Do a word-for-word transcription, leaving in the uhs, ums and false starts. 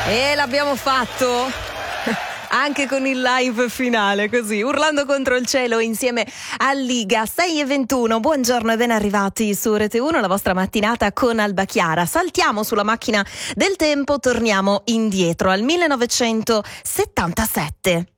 E l'abbiamo fatto anche con il live finale, così, urlando contro il cielo insieme a Liga. Sei e ventuno, buongiorno e ben arrivati su Rete uno, la vostra mattinata con Alba Chiara. Saltiamo sulla macchina del tempo, torniamo indietro al millenovecentosettantasette.